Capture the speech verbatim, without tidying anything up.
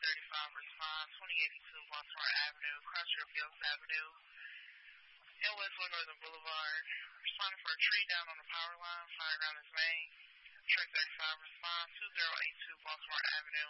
thirty-five respond, twenty eighty-two Baltimore Avenue, Crossfield Fields Avenue, and Westwood Northern Boulevard. Responding for a tree down on the power line, fire around his main. Truck thirty-five respond, two zero eight two Baltimore Avenue,